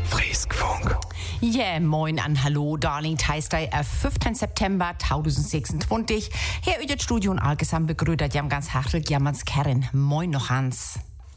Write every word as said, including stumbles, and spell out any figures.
Friskfunk. Ja, yeah, moin an Hallo, Darling Teistei, am fünften September zweitausendsechsundzwanzig. Hier in das Studio und allgesamt begrüßt jam ganz herzlich jammers Kern. Moin noch Hans.